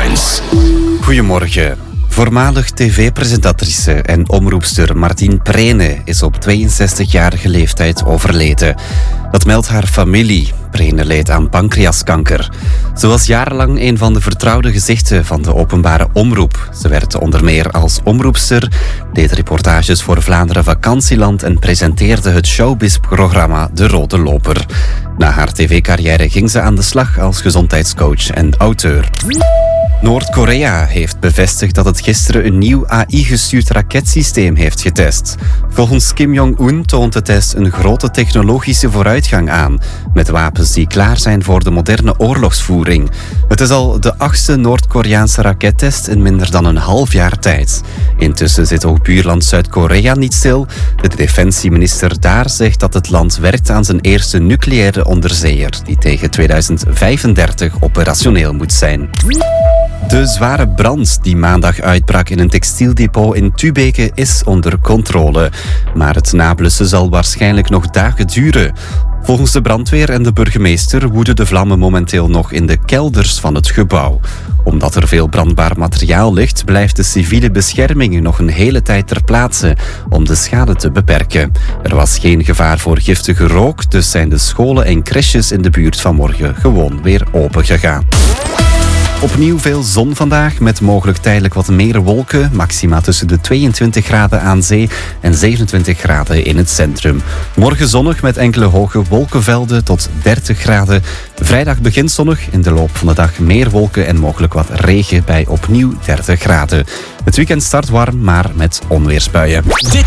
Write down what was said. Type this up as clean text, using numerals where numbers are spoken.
Headlines. Goedemorgen. Voormalig tv-presentatrice en omroepster Martien Prene is op 62-jarige leeftijd overleden. Dat meldt haar familie. Prene leed aan pancreaskanker. Ze was jarenlang een van de vertrouwde gezichten van de openbare omroep. Ze werd onder meer als omroepster, deed reportages voor Vlaanderen Vakantieland en presenteerde het showbiz-programma De Rode Loper. Na haar tv-carrière ging ze aan de slag als gezondheidscoach en auteur. Noord-Korea heeft bevestigd dat het gisteren een nieuw AI-gestuurd raketsysteem heeft getest. Volgens Kim Jong-un toont de test een grote technologische vooruitgang aan, met wapens die klaar zijn voor de moderne oorlogsvoering. Het is al de 8e Noord-Koreaanse rakettest in minder dan een half jaar tijd. Intussen zit ook buurland Zuid-Korea niet stil. De defensieminister daar zegt dat het land werkt aan zijn eerste nucleaire onderzeeër, die tegen 2035 operationeel moet zijn. De zware brand die maandag uitbrak in een textieldepot in Tubeke is onder controle. Maar het nablussen zal waarschijnlijk nog dagen duren. Volgens de brandweer en de burgemeester woeden de vlammen momenteel nog in de kelders van het gebouw. Omdat er veel brandbaar materiaal ligt, blijft de civiele bescherming nog een hele tijd ter plaatse om de schade te beperken. Er was geen gevaar voor giftige rook, dus zijn de scholen en crèches in de buurt vanmorgen gewoon weer open gegaan. Opnieuw veel zon vandaag, met mogelijk tijdelijk wat meer wolken. Maxima tussen de 22 graden aan zee en 27 graden in het centrum. Morgen zonnig met enkele hoge wolkenvelden tot 30 graden. Vrijdag begint zonnig, in de loop van de dag meer wolken en mogelijk wat regen bij opnieuw 30 graden. Het weekend start warm, maar met onweersbuien. Dit